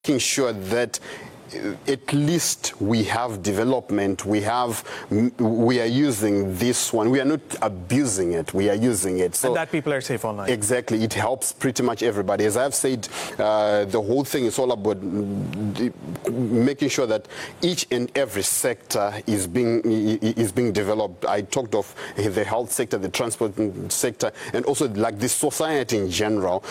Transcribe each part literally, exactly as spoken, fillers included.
making sure that at least we have development, we have, we are using this one. We are not abusing it, we are using it. So and that people are safe online. Exactly, it helps pretty much everybody. As I've said, uh, the whole thing is all about making sure that each and every sector is being, is being developed. I talked of the health sector, the transport sector, and also like the society in general.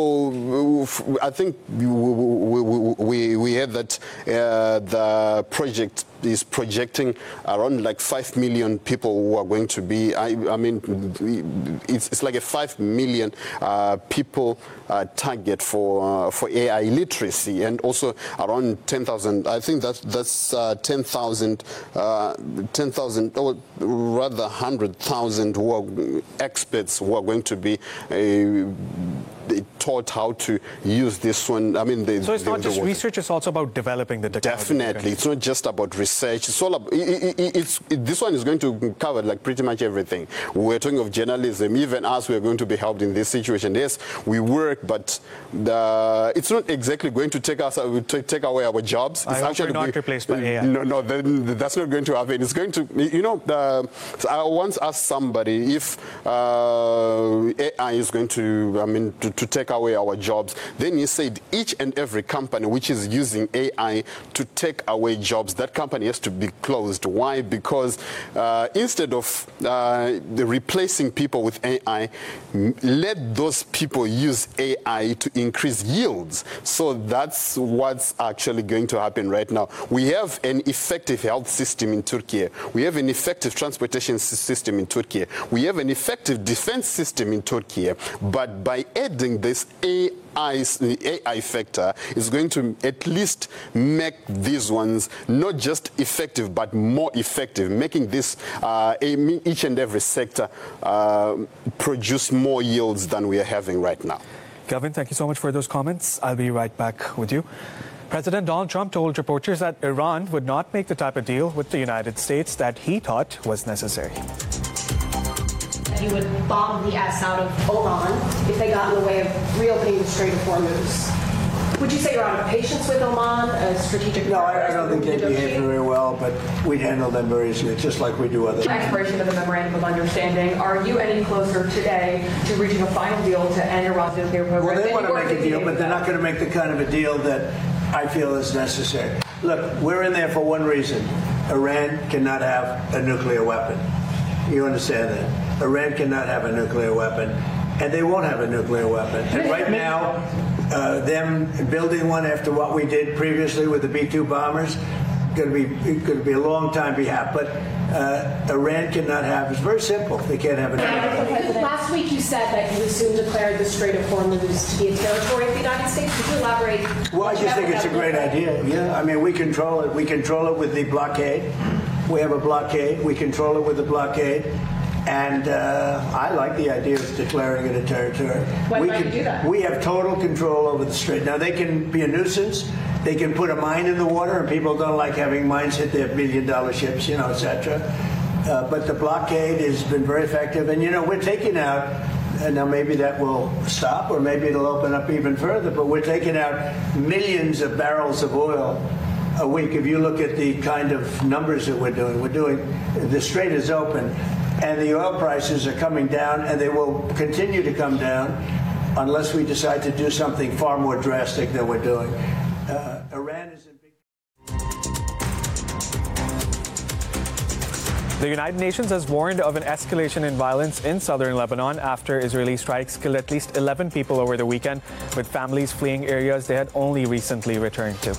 So I think we, we, we, we had that Uh, the project is projecting around like five million people who are going to be, I, I mean, it's, it's like a five million uh, people uh, target for uh, for A I literacy, and also around ten thousand, I think that's, that's uh, ten thousand, uh, ten thousand, or rather one hundred thousand who are experts who are going to be uh, they taught how to use this one. I mean, they, so it's they, not just they research; it's also about developing the technology. Definitely, it's not just about research. It's all about. It, it, it's it, this one is going to cover like pretty much everything. We're talking of journalism. Even us, we're going to be helped in this situation. Yes, we work, but the, it's not exactly going to take us to take away our jobs. It's I hope actually we're not be, replaced by A I. No, no, then that's not going to happen. It's going to, you know. The, so I once asked somebody if uh, A I is going to, I mean, to, to take away our jobs. Then he said each and every company which is using A I to take away jobs, that company has to be closed. Why? Because uh, instead of uh, replacing people with A I, let those people use A I to increase yields. So that's what's actually going to happen right now. We have an effective health system in Turkey. We have an effective transportation system in Turkey. We have an effective defense system in Turkey. But by adding this A I, A I factor is going to at least make these ones not just effective but more effective, making this uh, each and every sector uh, produce more yields than we are having right now. Kelvin, thank you so much for those comments. I'll be right back with you. President Donald Trump told reporters that Iran would not make the type of deal with the United States that he thought was necessary. He would bomb the ass out of Oman if they got in the way of reopening the Strait of Hormuz. Would you say you're out of patience with Oman, a strategic? No, I, I don't think they behave very well, but we'd handle them very easily, just like we do others. Expiration of the Memorandum of Understanding. Are you any closer today to reaching a final deal to end Iran's nuclear program? Well, they want to make a deal, but they're not going to make the kind of a deal that I feel is necessary. Look, we're in there for one reason. Iran cannot have a nuclear weapon. You understand that? Iran cannot have a nuclear weapon, and they won't have a nuclear weapon. And right now, uh, them building one after what we did previously with the B two bombers, going to be going to be a long time behalf. But uh, Iran cannot have. It's very simple. They can't have a nuclear weapon. Last week you said that you assumed declared the Strait of Hormuz to be a territory of the United States. Could you elaborate? Well, I just think it's a great idea. Yeah, I mean, we control it. We control it with the blockade. We have a blockade. We control it with the blockade. And uh, I like the idea of declaring it a territory. When we might can, you do that? We have total control over the strait. Now, they can be a nuisance. They can put a mine in the water, and people don't like having mines hit their million-dollar ships, you know, et cetera. Uh, but the blockade has been very effective. And, you know, we're taking out, and now maybe that will stop, or maybe it'll open up even further, but we're taking out millions of barrels of oil a week. If you look at the kind of numbers that we're doing, we're doing, the strait is open. And the oil prices are coming down, and they will continue to come down unless we decide to do something far more drastic than we're doing. Uh, Iran is in big... The United Nations has warned of an escalation in violence in southern Lebanon after Israeli strikes killed at least eleven people over the weekend, with families fleeing areas they had only recently returned to.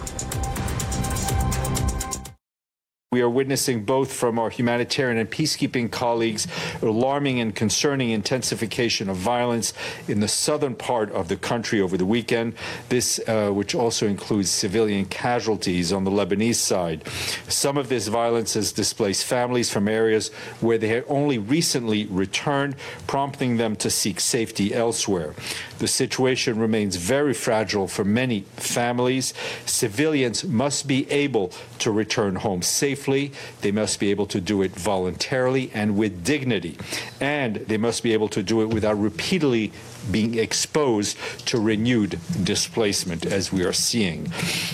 We are witnessing both from our humanitarian and peacekeeping colleagues alarming and concerning intensification of violence in the southern part of the country over the weekend. This, uh, which also includes civilian casualties on the Lebanese side. Some of this violence has displaced families from areas where they had only recently returned, prompting them to seek safety elsewhere. The situation remains very fragile for many families. Civilians must be able to return home safely. They must be able to do it voluntarily and with dignity. And they must be able to do it without repeatedly being exposed to renewed displacement, as we are seeing.